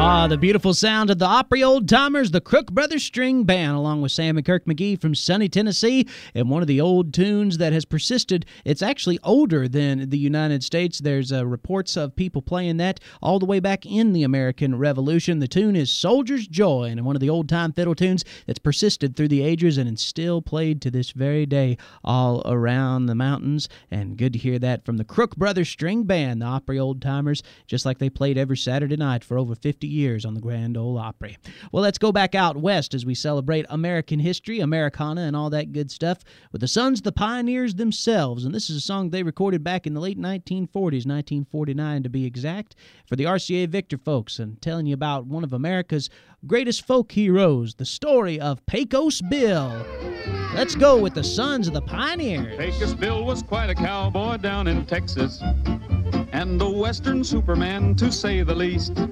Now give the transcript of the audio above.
The beautiful sound of the Opry Old Timers, the Crook Brothers String Band, along with Sam and Kirk McGee from sunny Tennessee, and one of the old tunes that has persisted. It's actually older than the United States. There's reports of people playing that all the way back in the American Revolution. The tune is Soldier's Joy, and one of the old-time fiddle tunes that's persisted through the ages and is still played to this very day all around the mountains. And good to hear that from the Crook Brothers String Band, the Opry Old Timers, just like they played every Saturday night for over 50 years on the Grand Ole Opry. Well, let's go back out west as we celebrate American history, Americana, and all that good stuff with the Sons of the Pioneers themselves. And this is a song they recorded back in the late 1940s, 1949 to be exact, for the RCA Victor folks, and telling you about one of America's greatest folk heroes, the story of Pecos Bill. Let's go with the Sons of the Pioneers. Pecos Bill was quite a cowboy down in Texas, and a western superman to say the least.